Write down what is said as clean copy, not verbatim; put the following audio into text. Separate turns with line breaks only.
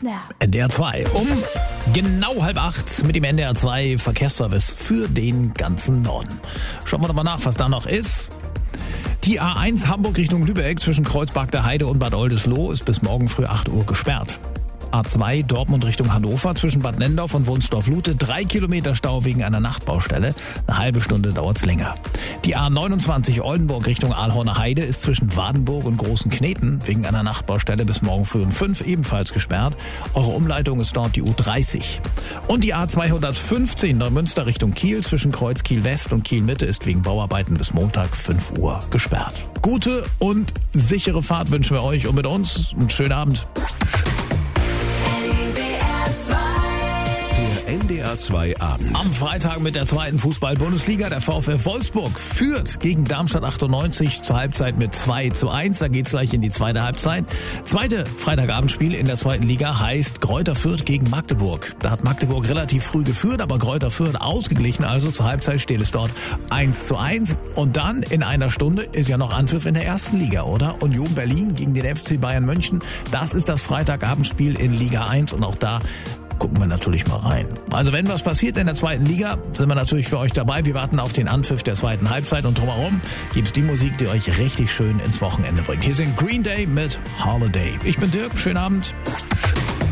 Snap.
NDR 2 um genau 7:30 mit dem NDR 2 Verkehrsservice für den ganzen Norden. Schauen wir doch mal nach, was da noch ist. Die A1 Hamburg Richtung Lübeck zwischen Kreuzberg der Heide und Bad Oldesloe ist bis morgen früh 8 Uhr gesperrt. A2 Dortmund Richtung Hannover zwischen Bad Nendorf und Wunsdorf-Lute 3 Kilometer Stau wegen einer Nachtbaustelle. Eine halbe Stunde dauert's länger. Die A29 Oldenburg Richtung Aalhorner Heide ist zwischen Wadenburg und Großen Kneten wegen einer Nachtbaustelle bis morgen früh um 5 ebenfalls gesperrt. Eure Umleitung ist dort die U30. Und die A215 Neumünster Richtung Kiel zwischen Kreuz Kiel West und Kiel Mitte ist wegen Bauarbeiten bis Montag 5 Uhr gesperrt. Gute und sichere Fahrt wünschen wir euch und mit uns einen schönen Abend.
NDR 2 Abend.
Am Freitag mit der zweiten Fußball-Bundesliga. Der VfL Wolfsburg führt gegen Darmstadt 98 zur Halbzeit mit 2:1. Da geht's gleich in die zweite Halbzeit. Zweite Freitagabendspiel in der zweiten Liga heißt Greuther Fürth gegen Magdeburg. Da hat Magdeburg relativ früh geführt, aber Greuther Fürth ausgeglichen. Also zur Halbzeit steht es dort 1:1. Und dann in einer Stunde ist ja noch Anpfiff in der ersten Liga, oder? Union Berlin gegen den FC Bayern München. Das ist das Freitagabendspiel in Liga 1 und auch da gucken wir natürlich mal rein. Also wenn was passiert in der zweiten Liga, sind wir natürlich für euch dabei. Wir warten auf den Anpfiff der zweiten Halbzeit und drumherum gibt's die Musik, die euch richtig schön ins Wochenende bringt. Hier sind Green Day mit Holiday. Ich bin Dirk, schönen Abend.